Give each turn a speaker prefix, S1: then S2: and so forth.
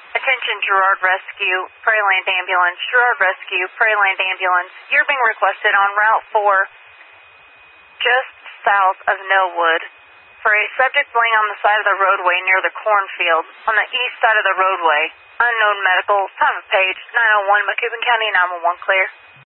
S1: Attention Girard Rescue, Prairieland Ambulance, Girard Rescue, Prairieland Ambulance. You're being requested on Route 4, just south of Millwood, for a subject laying on the side of the roadway near the cornfield, on the east side of the roadway. Unknown medical, time of page, 901, Macoupin County, 911 clear.